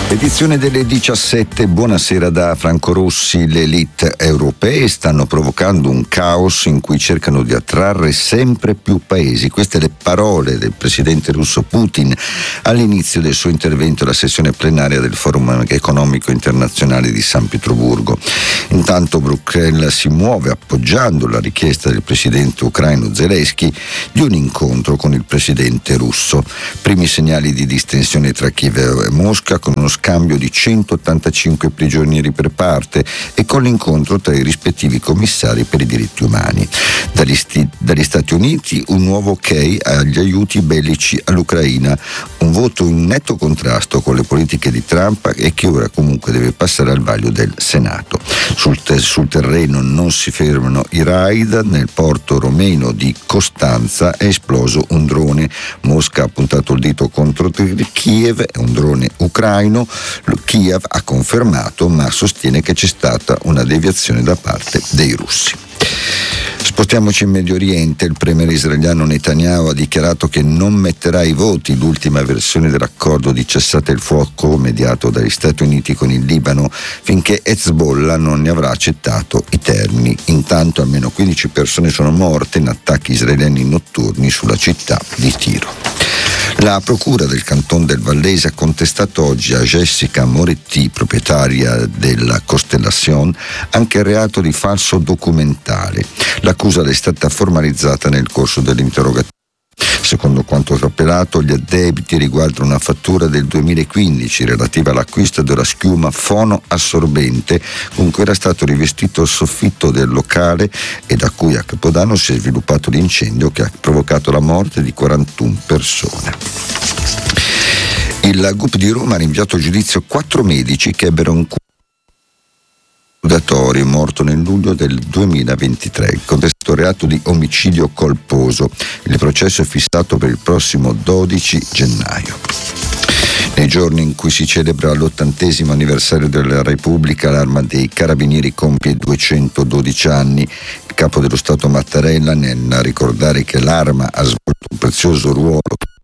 Edizione delle 17, buonasera da Franco Rossi. Le elite europee stanno provocando un caos in cui cercano di attrarre sempre più paesi. Queste le parole del presidente russo Putin all'inizio del suo intervento alla sessione plenaria del Forum economico internazionale di San Pietroburgo. Intanto Bruxelles si muove appoggiando la richiesta del presidente ucraino Zelensky di un incontro con il presidente russo. Primi segnali di distensione tra Kiev e Mosca, con uno scambio di 185 prigionieri per parte e con l'incontro tra i rispettivi commissari per i diritti umani. Dagli Stati Uniti un nuovo ok agli aiuti bellici all'Ucraina, un voto in netto contrasto con le politiche di Trump e che ora comunque deve passare al vaglio del Senato. Sul terreno non si fermano i raid. Nel porto romeno di Costanza è esploso un drone. Mosca ha puntato il dito contro Kiev, è un drone ucraino. Kiev ha confermato, ma sostiene che c'è stata una deviazione da parte dei russi. Spostiamoci in Medio Oriente. Il premier israeliano Netanyahu ha dichiarato che non metterà ai voti l'ultima versione dell'accordo di cessate il fuoco mediato dagli Stati Uniti con il Libano finché Hezbollah non ne avrà accettato i termini. Intanto almeno 15 persone sono morte in attacchi israeliani notturni sulla città di Tiro. La procura del canton del Vallese ha contestato oggi a Jessica Moretti, proprietaria della Constellation, anche il reato di falso documentale. L'accusa è stata formalizzata nel corso dell'interrogatorio. Secondo quanto appurato, gli addebiti riguardano una fattura del 2015 relativa all'acquisto della schiuma fonoassorbente con cui era stato rivestito il soffitto del locale e da cui a Capodanno si è sviluppato l'incendio che ha provocato la morte di 41 persone. Il GUP di Roma ha rinviato a giudizio 4 medici che ebbero un morto nel luglio del 2023, il contesto reato di omicidio colposo. Il processo è fissato per il prossimo 12 gennaio. Nei giorni in cui si celebra l'80° anniversario della Repubblica, l'Arma dei Carabinieri compie 212 anni. Il capo dello Stato Mattarella, nel ricordare che l'Arma ha svolto un prezioso ruolo